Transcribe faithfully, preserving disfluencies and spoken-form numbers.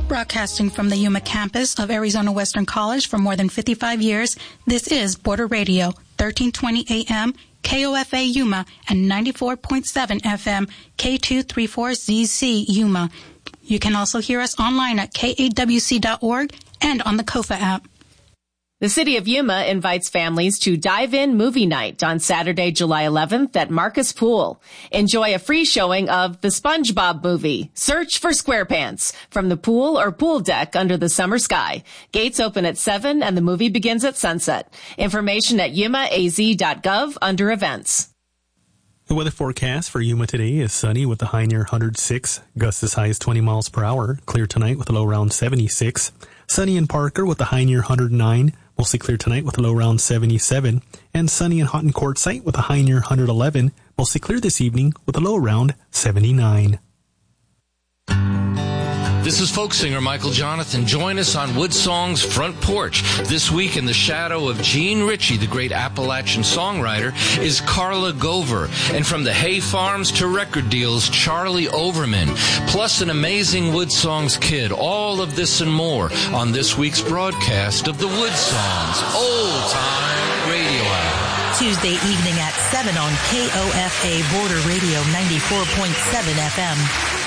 Broadcasting from the Yuma campus of Arizona Western College for more than fifty-five years, this is Border Radio, thirteen twenty A M, K O F A Yuma, and ninety-four point seven F M, K two thirty-four Z C Yuma. You can also hear us online at K A W C dot org and on the Kofa app. The City of Yuma invites families to Dive In Movie Night on Saturday, July eleventh at Marcus Pool. Enjoy a free showing of the SpongeBob movie, Search for SquarePants, from the pool or pool deck under the summer sky. Gates open at seven and the movie begins at sunset. Information at yuma a z dot gov under events. The weather forecast for Yuma today is sunny with a high near one hundred six, gusts as high as twenty miles per hour, clear tonight with a low around seventy-six. Sunny in Parker with a high near one hundred nine, mostly clear tonight with a low around seventy-seven. And sunny in Houghton Quartzsite with a high near one hundred eleven, mostly clear this evening with a low around seventy-nine. This is folk singer Michael Jonathan. Join us on Woodsong's Front Porch. This week in the shadow of Gene Ritchie, the great Appalachian songwriter, is Carla Gover. And from the hay farms to record deals, Charlie Overman. Plus an amazing Woodsongs kid. All of this and more on this week's broadcast of the Woodsongs Old Time Radio Hour. Tuesday evening at seven on K O F A Border Radio ninety-four point seven F M.